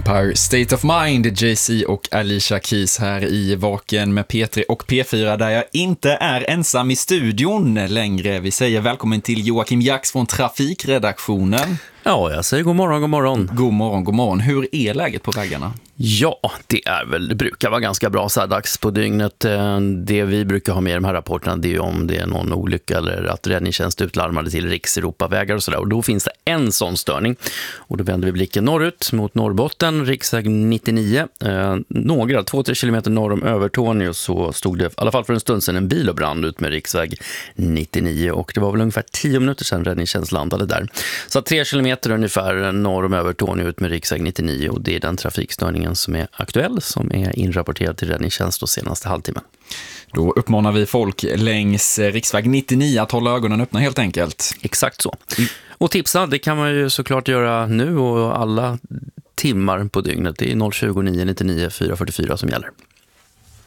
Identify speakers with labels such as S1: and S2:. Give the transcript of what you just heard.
S1: Empire State of Mind, JC och Alicia Keys här i Vaken med P3 och P4 där jag inte är ensam i studion längre. Vi säger välkommen till Joakim Jax från Trafikredaktionen.
S2: Ja, jag säger god morgon, god morgon.
S1: God morgon, god morgon. Hur är läget på vägarna?
S2: Ja, det brukar vara ganska bra så här dags på dygnet. Det vi brukar ha med i de här rapporterna, det är ju om det är någon olycka eller att räddningstjänst utlarmade till rikseuropavägar och sådär. Och då finns det en sån störning. Och då vänder vi blicken norrut mot Norrbotten, riksväg 99. 2-3 kilometer norr om Övertorneå så stod det i alla fall för en stund sedan en bil och brann ut med riksväg 99. Och det var väl ungefär 10 minuter sedan räddningstjänst landade där. Så 3 kilometer ungefär norr om Övertorneå ut med riksväg 99 och det är den trafikstörningen som är aktuell, som är inrapporterad till räddningstjänst de senaste halvtimmen.
S1: Då uppmanar vi folk längs riksväg 99 att hålla ögonen öppna helt enkelt.
S2: Exakt så. Och tipsa, det kan man ju såklart göra nu och alla timmar på dygnet. Det är 020 999 444 som gäller.